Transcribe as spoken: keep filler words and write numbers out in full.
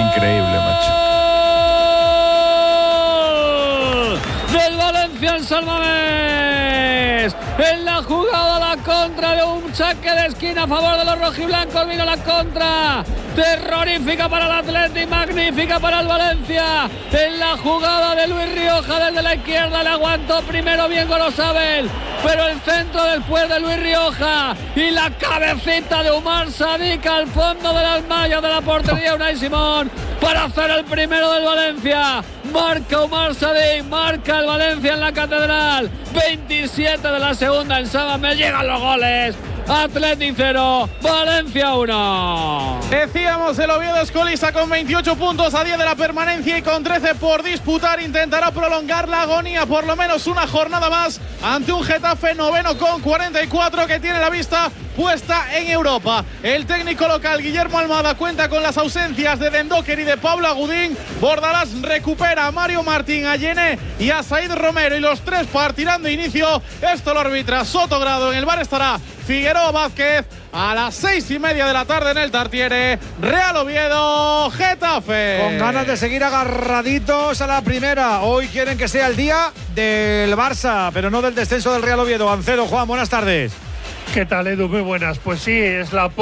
Increíble, macho. Del Valencia en San Mamés. En la jugada, la contra de un saque de esquina a favor de los rojiblancos. Vino la contra. Terrorífica para el Atleti, magnífica para el Valencia. En la jugada de Luis Rioja desde la izquierda, le aguantó primero bien Gorosabel, pero el centro después de Luis Rioja y la cabecita de Umar Sadik al fondo de las mallas de la portería Unai Simón para hacer el primero del Valencia. Marca Umar Sadik, marca el Valencia en la Catedral. veintisiete de la segunda en Sábado, me llegan los goles. Atleti cero, Valencia uno. Decíamos, el Oviedo es colista con veintiocho puntos a diez de la permanencia y con trece por disputar. Intentará prolongar la agonía por lo menos una jornada más ante un Getafe noveno con cuarenta y cuatro que tiene la vista puesta en Europa. El técnico local Guillermo Almada cuenta con las ausencias de Dendoker y de Pablo Agudín. Bordalás recupera a Mario Martín, a Yené y a Said Romero, y los tres partirán de inicio. Esto lo arbitra Sotogrado. En el bar estará Figueroa Vázquez. A las seis y media de la tarde en el Tartiere, Real Oviedo, Getafe. Con ganas de seguir agarraditos a la primera. Hoy quieren que sea el día del Barça, pero no del descenso del Real Oviedo. Ancedo, Juan, buenas tardes. ¿Qué tal, Edu? Muy buenas. Pues sí, es la